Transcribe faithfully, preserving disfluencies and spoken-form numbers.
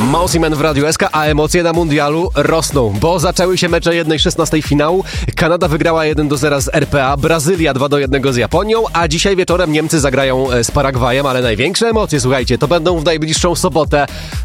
Mousy Man w Radiu S K, a emocje na mundialu rosną, bo zaczęły się mecze jednej szesnastej finału. Kanada wygrała jeden do zera z R P A, Brazylia dwa do jednego z Japonią, a dzisiaj wieczorem Niemcy zagrają z Paragwajem, ale największe emocje, słuchajcie, to będą w najbliższą sobotę